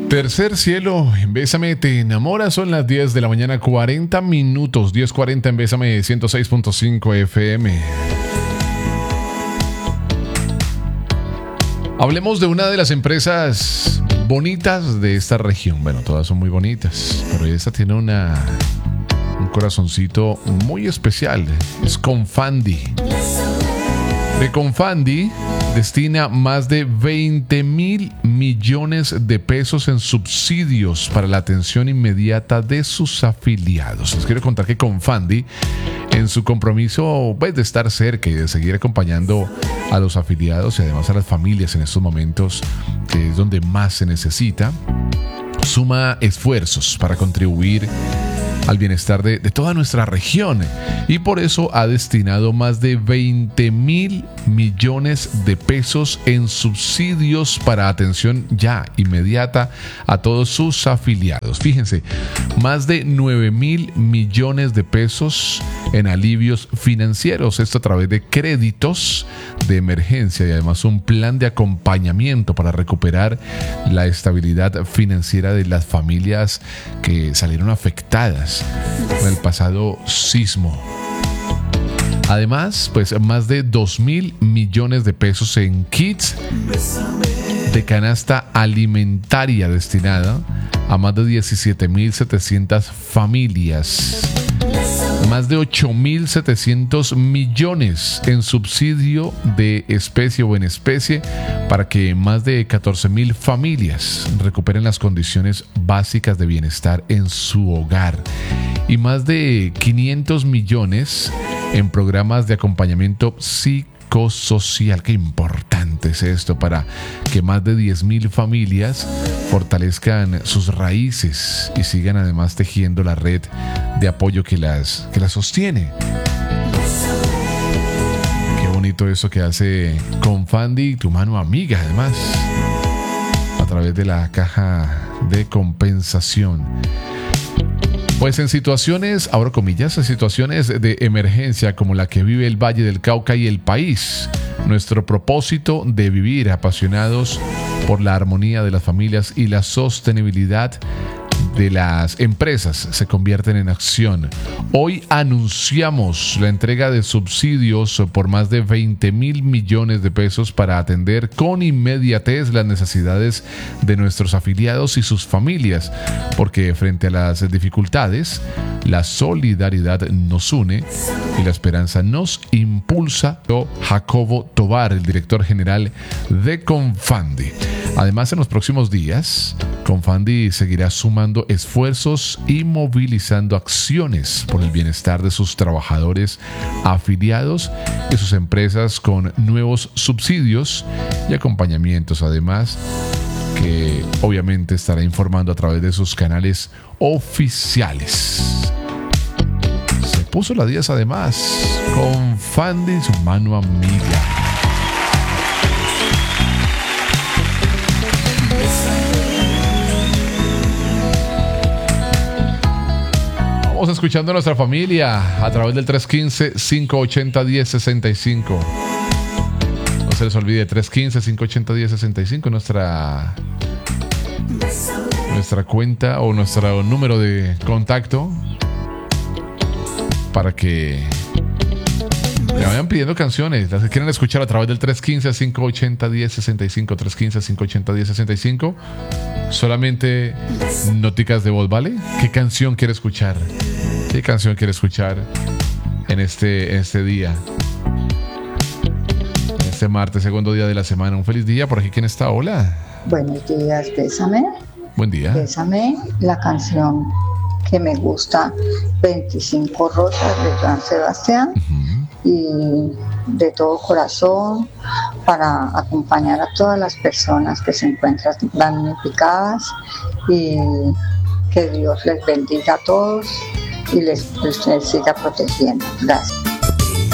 Tercer cielo, en Bésame te enamora, son las 10 de la mañana, 40 minutos, 10:40 en Bésame 106.5 FM. Hablemos de una de las empresas bonitas de esta región. Bueno, todas son muy bonitas, pero esta tiene un corazoncito muy especial. Es Confandi. De Confandi destina más de 20.000 millones de pesos en subsidios para la atención inmediata de sus afiliados. Les quiero contar que Confandi, en su compromiso de estar cerca y de seguir acompañando a los afiliados y además a las familias en estos momentos, que es donde más se necesita, suma esfuerzos para contribuir al bienestar de toda nuestra región, y por eso ha destinado más de 20.000 millones de pesos en subsidios para atención ya inmediata a todos sus afiliados. Fíjense, más de 9.000 millones de pesos en alivios financieros, esto a través de créditos de emergencia y además un plan de acompañamiento para recuperar la estabilidad financiera de las familias que salieron afectadas con el pasado sismo. Además, pues más de 2.000 millones de pesos en kits de canasta alimentaria destinada a más de 17.700 familias. Más de 8.700 millones en subsidio de especie o en especie para que más de 14.000 familias recuperen las condiciones básicas de bienestar en su hogar. Y más de 500 millones en programas de acompañamiento psicosocial. Qué importante es esto para que más de 10.000 familias fortalezcan sus raíces y sigan además tejiendo la red de apoyo que las sostiene. Qué bonito eso que hace Confandi, tu mano amiga, además, a través de la caja de compensación. Pues en situaciones, abro comillas, en situaciones de emergencia como la que vive el Valle del Cauca y el país, nuestro propósito de vivir apasionados por la armonía de las familias y la sostenibilidad de las empresas se convierten en acción. Hoy anunciamos la entrega de subsidios por más de 20.000 millones de pesos para atender con inmediatez las necesidades de nuestros afiliados y sus familias, porque frente a las dificultades, la solidaridad nos une y la esperanza nos impulsa. Jacobo Tovar, el director general de Confandi. Además, en los próximos días, Confandi seguirá sumando esfuerzos y movilizando acciones por el bienestar de sus trabajadores, afiliados y sus empresas con nuevos subsidios y acompañamientos. Además, que obviamente estará informando a través de sus canales oficiales. Se puso la 10 además, Confandi, su mano amiga. Vamos escuchando a nuestra familia a través del 315-580-1065. No se les olvide, 315-580-1065, nuestra cuenta o nuestro número de contacto para que me vayan pidiendo canciones, las que quieran escuchar a través del 315-580-1065, 315-580-1065. Solamente noticas de voz, ¿vale? ¿Qué canción quiere escuchar? ¿Qué canción quiere escuchar en este día? En este martes, segundo día de la semana. Un feliz día. Por aquí, ¿quién está? Hola. Buenos días, Bésame. Buen día. Bésame, la canción que me gusta, 25 Rosas de Joan Sebastián. Y de todo corazón, para acompañar a todas las personas que se encuentran damnificadas, y que Dios les bendiga a todos y les siga protegiendo. Gracias.